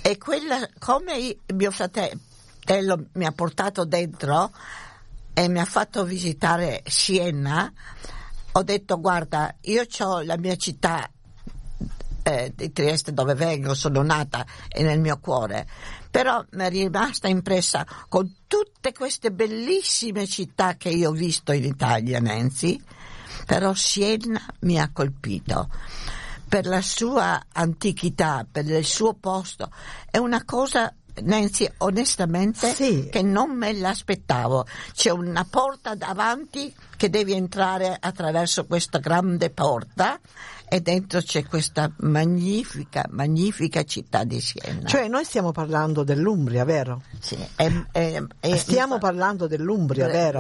E quella, come mio fratello mi ha portato dentro e mi ha fatto visitare Siena, ho detto: guarda, io ho la mia città di Trieste, dove vengo, sono nata, è nel mio cuore, però mi è rimasta impressa con tutte queste bellissime città che io ho visto in Italia, Nancy, però Siena mi ha colpito per la sua antichità, per il suo posto. È una cosa, Nancy, onestamente, sì, che non me l'aspettavo. C'è una porta davanti che devi entrare attraverso questa grande porta e dentro c'è questa magnifica città di Siena. Cioè noi stiamo parlando dell'Umbria, vero? Sì, stiamo parlando dell'Umbria, vero?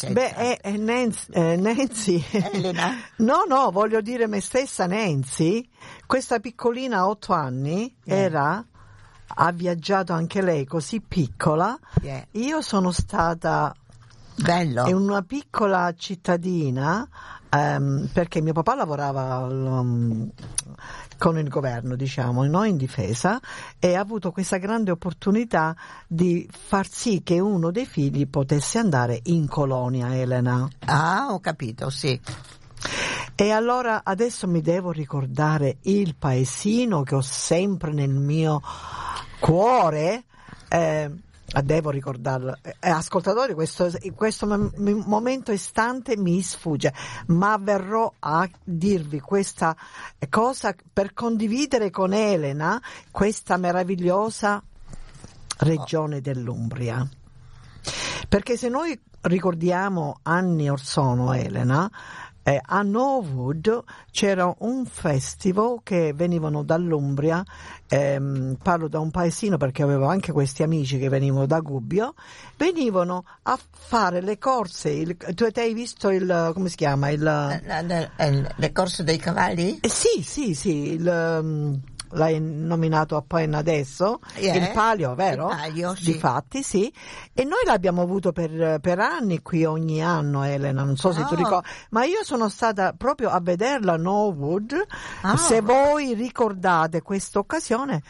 Nancy, Elena? No, voglio dire me stessa, Nancy, questa piccolina a 8 anni ha viaggiato anche lei così piccola. Io sono stata in una piccola cittadina perché mio papà lavorava con il governo, diciamo, no, in difesa, e ha avuto questa grande opportunità di far sì che uno dei figli potesse andare in colonia, Elena. Ah, ho capito, sì. E allora adesso mi devo ricordare il paesino che ho sempre nel mio cuore, devo ricordarlo. Ascoltatori, questo momento istante mi sfugge, ma verrò a dirvi questa cosa per condividere con Elena questa meravigliosa regione dell'Umbria. Perché se noi ricordiamo anni or sono, Elena, a Norwood c'era un festival che venivano dall'Umbria, parlo da un paesino perché avevo anche questi amici che venivano da Gubbio, venivano a fare le corse. Tu hai visto come si chiama? Le corse dei cavalli? Sì, l'hai nominato appena adesso, il palio, vero? Il palio, sì. Difatti, sì. E noi l'abbiamo avuto per anni qui, ogni anno, Elena, non so se tu ricordi, ma io sono stata proprio a vederla a Norwood. Se voi ricordate questa occasione,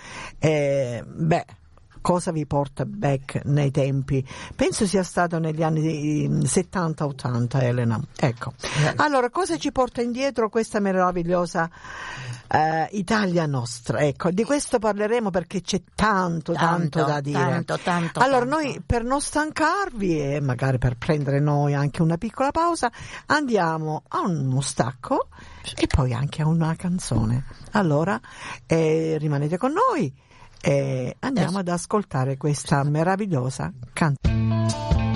cosa vi porta back nei tempi? Penso sia stato negli anni 70-80, Elena. Ecco. Allora, cosa ci porta indietro questa meravigliosa Italia nostra? Ecco, di questo parleremo perché c'è tanto da dire. Tanto. Allora, noi, per non stancarvi e magari per prendere noi anche una piccola pausa, andiamo a uno stacco e poi anche a una canzone. Allora, rimanete con noi e andiamo ad ascoltare questa meravigliosa canzone.